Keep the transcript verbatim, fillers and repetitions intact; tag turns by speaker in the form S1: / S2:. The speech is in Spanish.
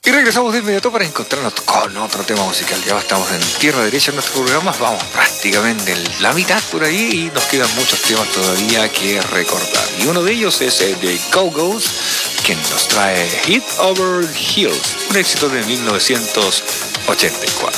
S1: Y regresamos de inmediato para encontrarnos con otro tema musical. Ya estamos en tierra derecha en nuestro programa, vamos prácticamente en la mitad por ahí y nos quedan muchos temas todavía que recordar. Y uno de ellos es el de Go-Go's, quien nos trae Head Over Heels, un éxito de mil novecientos ochenta y cuatro.